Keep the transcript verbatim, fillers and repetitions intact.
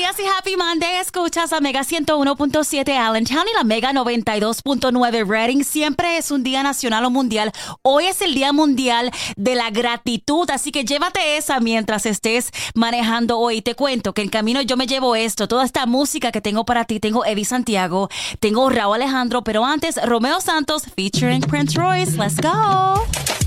días y Happy Monday. Escuchas a Mega ciento uno punto siete Allentown y la Mega noventa y dos punto nueve Reading. Siempre es un día nacional o mundial. Hoy es el Día Mundial de la Gratitud, así que llévate esa mientras estés manejando hoy. Te cuento que en camino yo me llevo esto, toda esta música que tengo para ti. Tengo Eddie Santiago, tengo Raúl Alejandro, pero antes Romeo Santos featuring Prince Royce. Let's go.